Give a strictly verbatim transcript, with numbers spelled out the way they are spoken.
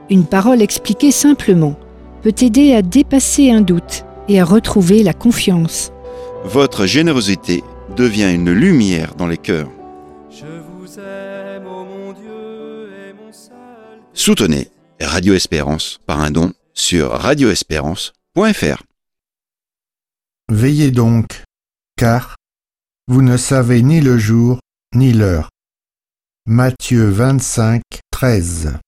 Une parole expliquée simplement peut aider à dépasser un doute et à retrouver la confiance. Votre générosité devient une lumière dans les cœurs. Je vous aime, ô mon Dieu, et mon seul... Soutenez Radio Espérance par un don sur radio espérance point f r. Veillez donc, car vous ne savez ni le jour ni l'heure. Matthieu vingt-cinq, treize.